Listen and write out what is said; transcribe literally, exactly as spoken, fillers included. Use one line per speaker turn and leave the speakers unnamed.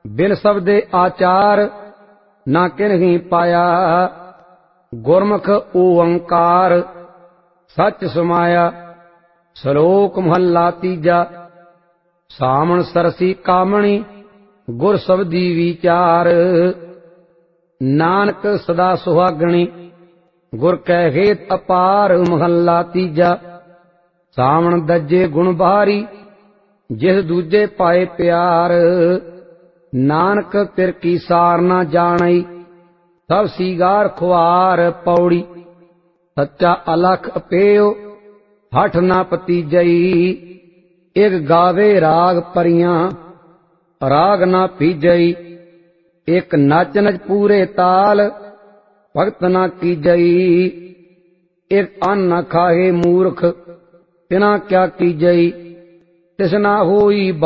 बिन सबदे आचार ना किन्हीं पाया। गुरमुख ओंकार सच समाया। श्लोक महला तीजा। सामण सरसी कामणी गुर शब्दी विचार। नानक सदा सुहागणी गुर कै हेत अपार। महला तीजा। सावण दजे गुण बारी जिस दूजे पाए प्यार। नानक पिर की सार ना जानई सब सीगार खुआर। पौड़ी सच्चा अलख अपेयो हठ ना पतीजई। एक गावे राग परियां राग ना पीजई। एक नच नच पूरे ताल भगत ना कीजई। एक अन्न न खाए मूर्ख तिना क्या कीजई। तिसना होई